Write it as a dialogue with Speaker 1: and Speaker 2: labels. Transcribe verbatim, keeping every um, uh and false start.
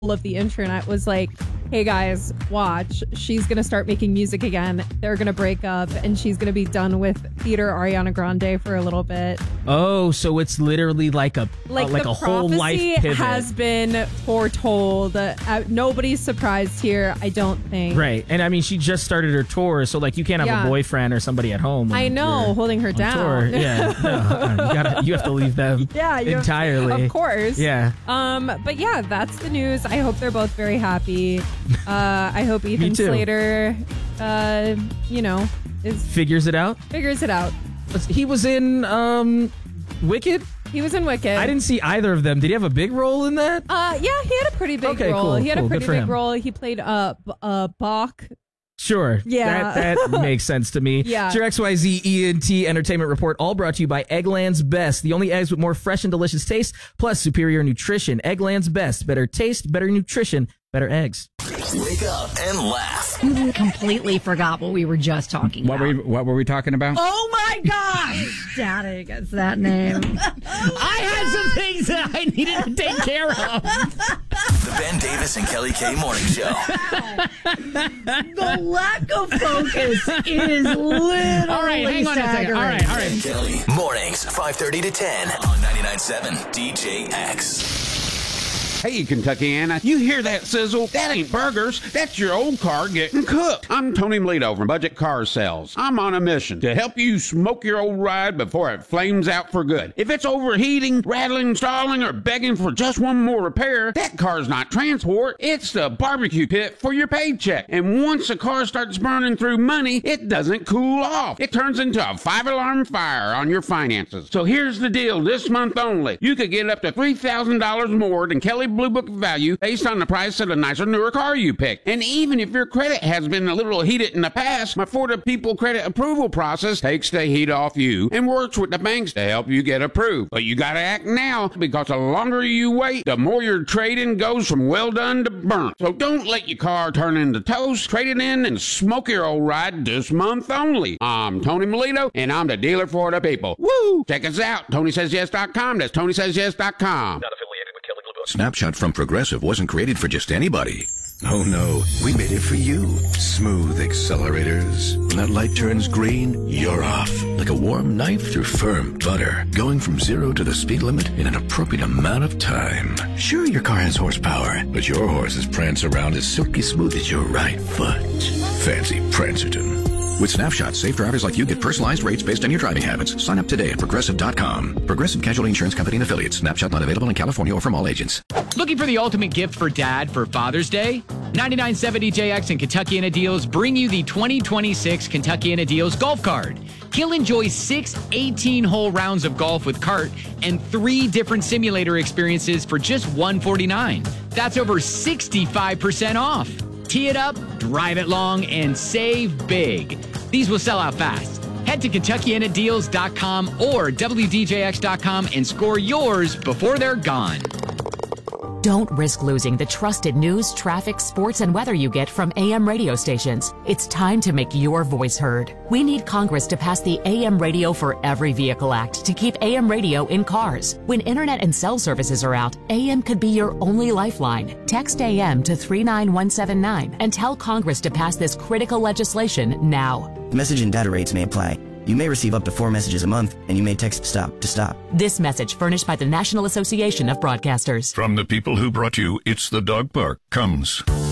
Speaker 1: of the internet was like, hey guys, watch, she's gonna start making music again, they're gonna break up, and she's gonna be done with theater Ariana Grande for a little bit.
Speaker 2: Oh, so it's literally like a
Speaker 1: like,
Speaker 2: uh, like
Speaker 1: the
Speaker 2: a whole life pivot.
Speaker 1: Has been foretold. Uh, nobody's surprised here, I don't think.
Speaker 2: Right, and I mean, she just started her tour, so like you can't have
Speaker 1: yeah.
Speaker 2: a boyfriend or somebody at home.
Speaker 1: I know, holding her down.
Speaker 2: Tour. Yeah, no, you gotta, you have to leave them.
Speaker 1: Yeah, you
Speaker 2: entirely.
Speaker 1: Have, of course.
Speaker 2: Yeah.
Speaker 1: Um, but yeah, that's the news. I hope they're both very happy. Uh, I hope Ethan Slater, uh, you know, is
Speaker 2: figures it out.
Speaker 1: Figures it out.
Speaker 2: He was in um, Wicked.
Speaker 1: He was in Wicked.
Speaker 2: I didn't see either of them. Did he have a big role in that?
Speaker 1: Uh, yeah, he had a pretty big
Speaker 2: okay,
Speaker 1: role.
Speaker 2: Cool,
Speaker 1: he had
Speaker 2: cool.
Speaker 1: a pretty
Speaker 2: big
Speaker 1: him. role. He played uh, uh Bach.
Speaker 2: Sure.
Speaker 1: Yeah.
Speaker 2: That, that makes sense to me.
Speaker 1: Yeah.
Speaker 2: It's your X Y Z E N T Entertainment Report, all brought to you by Eggland's Best. The only eggs with more fresh and delicious taste, plus superior nutrition. Eggland's Best. Better taste, better nutrition, better eggs.
Speaker 3: Wake up and laugh.
Speaker 4: Completely forgot what we were just talking
Speaker 5: what
Speaker 4: about.
Speaker 5: Were we, what were we talking about?
Speaker 4: Oh my gosh! Daddy gets that name.
Speaker 2: I had some things that I needed to take care of.
Speaker 3: The Ben Davis and Kelly K Morning Show.
Speaker 4: The lack of focus is literally
Speaker 2: All right, hang on
Speaker 4: staggering.
Speaker 2: a second. All right, all right.
Speaker 3: Ben Kelly. Mornings, five thirty to ten on ninety-nine point seven D J X.
Speaker 5: Hey, Kentuckiana, you hear that sizzle? That ain't burgers. That's your old car getting cooked. I'm Tony Melito from Budget Car Sales. I'm on a mission to help you smoke your old ride before it flames out for good. If it's overheating, rattling, stalling, or begging for just one more repair, that car's not transport. It's the barbecue pit for your paycheck. And once a car starts burning through money, it doesn't cool off. It turns into a five-alarm fire on your finances. So here's the deal this month only. You could get up to three thousand dollars more than Kelly Blue Book value based on the price of the nicer, newer car you pick. And even if your credit has been a little heated in the past, my For the People credit approval process takes the heat off you and works with the banks to help you get approved. But you gotta act now, because the longer you wait, the more your trade-in goes from well done to burnt. So don't let your car turn into toast. Trade it in and smoke your old ride this month only. I'm Tony Melito, and I'm the dealer for the people. Woo! Check us out, Tony Says Yes dot com. That's Tony Says Yes dot com.
Speaker 3: Not affiliated with Kelly Blue Book.
Speaker 6: Snapshot from Progressive wasn't created for just anybody. Oh no, we made it for you. Smooth accelerators. When that light turns green, you're off. Like a warm knife through firm butter. Going from zero to the speed limit in an appropriate amount of time. Sure, your car has horsepower, but your horses prance around as silky smooth as your right foot. Fancy Prancerton. With Snapshot, safe drivers like you get personalized rates based on your driving habits. Sign up today at Progressive dot com. Progressive Casualty Insurance Company and Affiliates. Snapshot not available in California or from all agents.
Speaker 7: Looking for the ultimate gift for dad for Father's Day? ninety-nine point seven D J X and Kentuckiana Deals bring you the twenty twenty-six Kentuckiana Deals Golf Card. He'll enjoy six eighteen-hole rounds of golf with cart and three different simulator experiences for just one hundred forty-nine dollars. That's over sixty-five percent off. Tee it up, drive it long, and save big. These will sell out fast. Head to Kentuckiana Deals dot com or W D J X dot com and score yours before they're gone.
Speaker 8: Don't risk losing the trusted news, traffic, sports, and weather you get from A M radio stations. It's time to make your voice heard. We need Congress to pass the A M Radio for Every Vehicle Act to keep A M radio in cars. When internet and cell services are out, A M could be your only lifeline. Text A M to three nine one seven nine and tell Congress to pass this critical legislation now.
Speaker 9: Message and data rates may apply. You may receive up to four messages a month, and you may text STOP to stop.
Speaker 8: This message furnished by the National Association of Broadcasters.
Speaker 6: From the people who brought you It's the Dog Park comes